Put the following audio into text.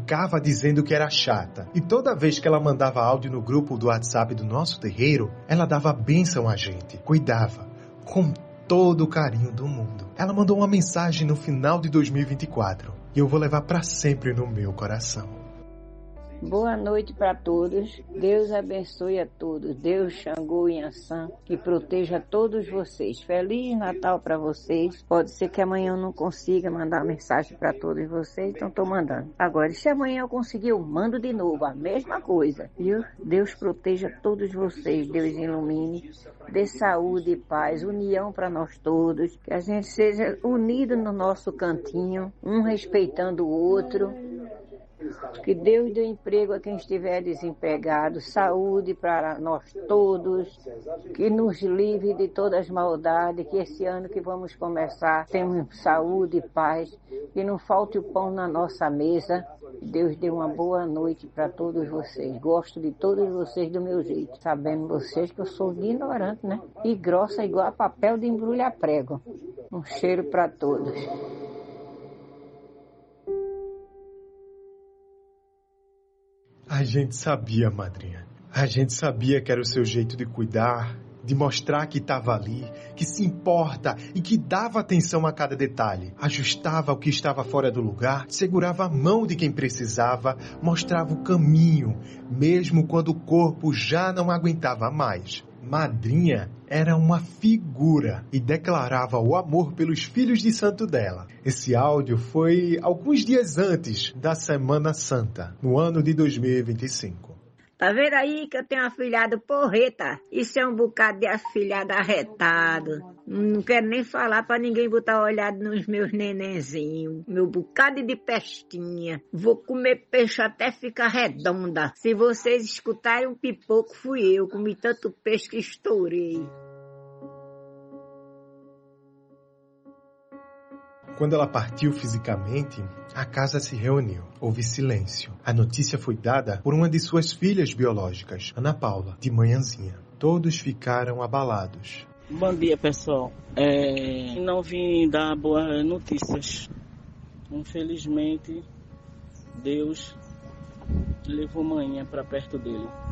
ficava dizendo que era chata. E toda vez que ela mandava áudio no grupo do WhatsApp do nosso terreiro, ela dava bênção a gente, cuidava, com todo o carinho do mundo. Ela mandou uma mensagem no final de 2024 e eu vou levar para sempre no meu coração. Boa noite para todos. Deus abençoe a todos. Deus, Xangô e Yansan, que proteja todos vocês. Feliz Natal para vocês. Pode ser que amanhã eu não consiga mandar mensagem para todos vocês, então estou mandando. Agora, se amanhã eu conseguir, eu mando de novo a mesma coisa. Viu? Deus proteja todos vocês. Deus ilumine. Dê saúde e paz, união para nós todos. Que a gente seja unido no nosso cantinho, um respeitando o outro. Que Deus dê emprego a quem estiver desempregado, saúde para nós todos, que nos livre de todas as maldades, que esse ano que vamos começar tenhamos saúde e paz, que não falte o pão na nossa mesa. Deus dê uma boa noite para todos vocês. Gosto de todos vocês do meu jeito, sabendo vocês que eu sou ignorante, né? E grossa igual a papel de embrulhar prego. Um cheiro para todos. A gente sabia, madrinha. A gente sabia que era o seu jeito de cuidar, de mostrar que estava ali, que se importa e que dava atenção a cada detalhe. Ajustava o que estava fora do lugar, segurava a mão de quem precisava, mostrava o caminho, mesmo quando o corpo já não aguentava mais. Madrinha era uma figura e declarava o amor pelos filhos de santo dela. Esse áudio foi alguns dias antes da Semana Santa, no ano de 2025. Tá vendo aí que eu tenho um afilhado porreta? Isso é um bocado de afilhado arretado. Não quero nem falar pra ninguém botar olhado nos meus nenenzinhos. Meu bocado de pestinha. Vou comer peixe até ficar redonda. Se vocês escutarem um pipoco, fui eu. Comi tanto peixe que estourei. Quando ela partiu fisicamente, a casa se reuniu. Houve silêncio. A notícia foi dada por uma de suas filhas biológicas, Ana Paula, de manhãzinha. Todos ficaram abalados. Bom dia, pessoal. Não vim dar boas notícias. Infelizmente, Deus levou manhã para perto dele.